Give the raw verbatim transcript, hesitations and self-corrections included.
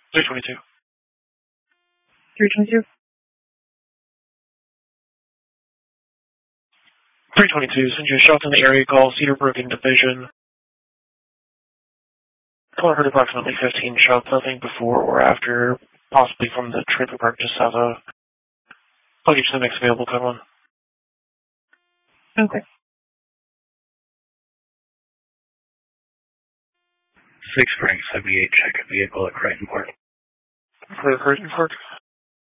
three twenty-two. three twenty-two. three twenty-two, send you a shot in the area called Cedar Brook in Division. I heard approximately fifteen shots, nothing before or after, possibly from the trailer park just south of. I'll get you the next available code one. Okay. Six Frank seventy-eight, check a vehicle at Crichton Park. For Crichton Park?